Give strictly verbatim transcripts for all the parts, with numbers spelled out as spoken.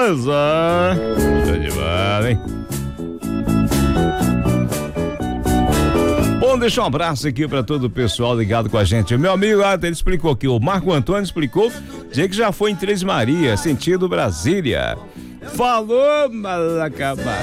beleza? Show de bola, hein? Bom, deixa um abraço aqui pra todo o pessoal ligado com a gente. O meu amigo, ele explicou aqui, o Marco Antônio explicou, dizer que já foi em Três Marias, sentido Brasília. Falou, Malacabá.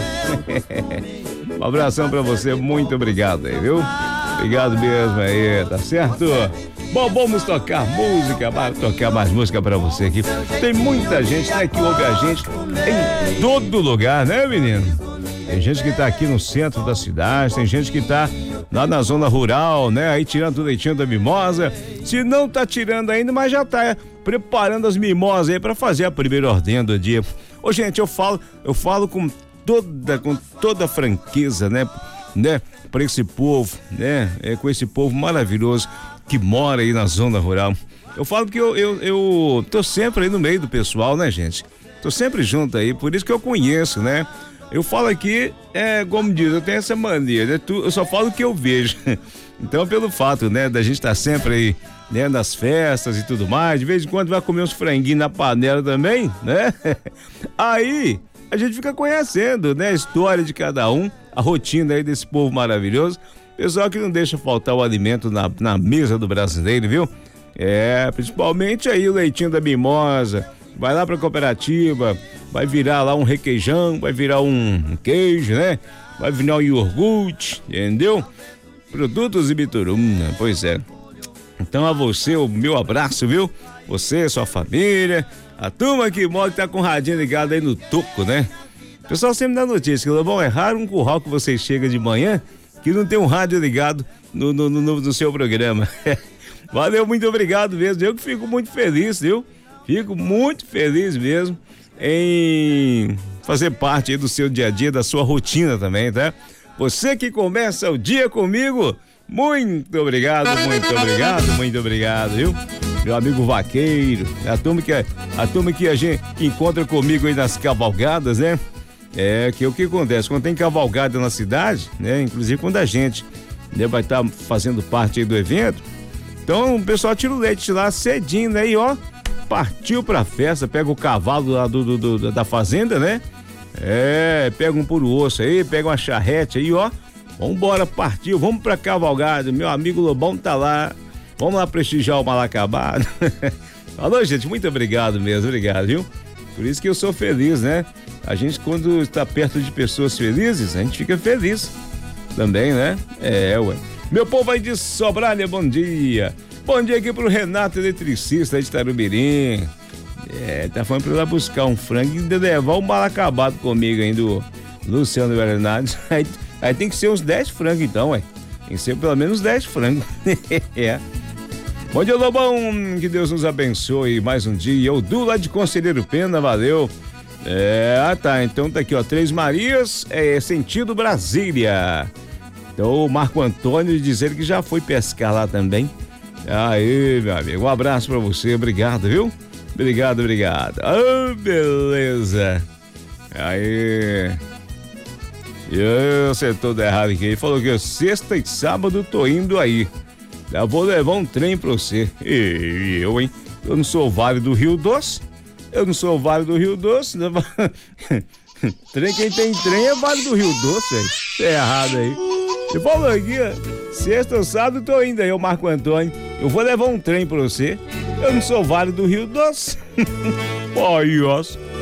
Um abração pra você, muito obrigado aí, viu? Obrigado mesmo aí, tá certo? Bom, vamos tocar música, vamos tocar mais música pra você aqui. Tem muita gente, né, que ouve a gente em todo lugar, né, menino? Tem gente que tá aqui no centro da cidade, tem gente que tá lá na zona rural, né, aí tirando o leitinho da mimosa. Se não tá tirando ainda, mas já tá preparando as mimosas aí pra fazer a primeira ordem do dia. Ô, gente, eu falo, eu falo com toda, com toda franqueza, né, né, pra esse povo, né, é, com esse povo maravilhoso que mora aí na zona rural. Eu falo que eu, eu, eu tô sempre aí no meio do pessoal, né, gente? Tô sempre junto aí, por isso que eu conheço, né? Eu falo aqui, é, como diz, eu tenho essa mania, né? Eu só falo o que eu vejo. Então, pelo fato, né, da gente estar tá sempre aí, né, nas festas e tudo mais, de vez em quando vai comer uns franguinhos na panela também, né? Aí, a gente fica conhecendo, né, a história de cada um, a rotina aí desse povo maravilhoso. Pessoal que não deixa faltar o alimento na, na mesa do brasileiro, viu? É, principalmente aí o leitinho da mimosa. Vai lá pra cooperativa, vai virar lá um requeijão, vai virar um queijo, né? Vai virar um iogurte, entendeu? Produtos e Bituruna, pois é. Então a você, o meu abraço, viu? Você, sua família, a turma que mora que tá com o radinho ligado aí no toco, né? O pessoal sempre dá notícia que, Lobão, é raro um curral que você chega de manhã que não tem um rádio ligado no, no, no, no seu programa. Valeu, muito obrigado mesmo. Eu que fico muito feliz, viu? Fico muito feliz mesmo em fazer parte aí do seu dia a dia, da sua rotina também, tá? Você que começa o dia comigo, muito obrigado, muito obrigado, muito obrigado, viu? Meu amigo vaqueiro, a turma que, a turma que a gente que encontra comigo aí nas cavalgadas, né? É, que o que acontece, quando tem cavalgada na cidade, né? Inclusive quando a gente, né, vai estar tá fazendo parte aí do evento, então o pessoal tira o leite lá cedinho, né? E ó, partiu pra festa, pega o cavalo lá do, do, do, da fazenda, né? É, pega um puro osso aí, pega uma charrete aí, ó. Vambora, partiu, vamos pra cavalgada, meu amigo Lobão tá lá, vamos lá prestigiar o Malacabado. Falou, gente, muito obrigado mesmo, obrigado, viu? Por isso que eu sou feliz, né? A gente, quando está perto de pessoas felizes, a gente fica feliz também, né? É, ué. Meu povo aí de Sobralha, bom dia. Bom dia aqui pro Renato, eletricista de Tarumirim. É, tá falando pra ir lá buscar um frango e levar um Malacabado comigo ainda, o Luciano Bernardo. Aí, aí tem que ser uns dez frangos então, ué. Tem que ser pelo menos dez frangos. É. Bom dia, Lobão, que Deus nos abençoe mais um dia. O Du lá de Conselheiro Pena, valeu. É, ah tá, então tá aqui, ó, Três Marias, é sentido Brasília. Então o Marco Antônio dizer que já foi pescar lá também. Aí, meu amigo, um abraço pra você, obrigado, viu? Obrigado, obrigado. Ah, beleza. Aí. Eu sei todo errado aqui. Ele falou que sexta e sábado tô indo aí. Eu vou levar um trem pra você. E eu, hein? Eu não sou o Vale do Rio Doce. Eu não sou o Vale do Rio Doce. Não... Trem, quem tem trem é Vale do Rio Doce, velho. Tá errado aí. Ele falou aqui, ó. Sexta ou sábado tô indo aí, o Marco Antônio. Eu vou levar um trem pra você. Eu não sou o Vale do Rio Doce. Ai, ó.